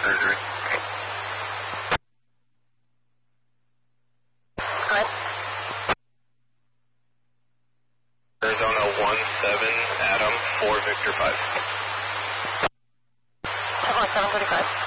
surgery. Good. Arizona 17, Adam, 4 Victor 5. Chevron 735.